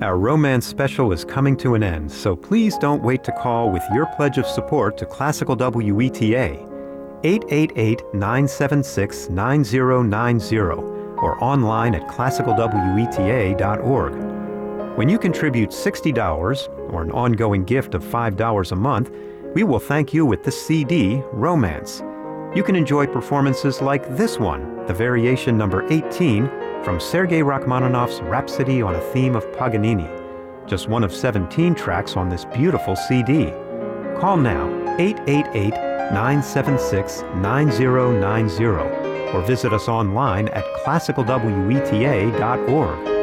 Our romance special is coming to an end, so please don't wait to call with your pledge of support to Classical WETA, 888-976-9090, or online at classicalweta.org. When you contribute $60 or an ongoing gift of $5 a month, we will thank you with the CD, Romance. You can enjoy performances like this one, the variation number 18 from Sergei Rachmaninoff's Rhapsody on a Theme of Paganini, just one of 17 tracks on this beautiful CD. Call now, 888-976-9090, or visit us online at classicalweta.org.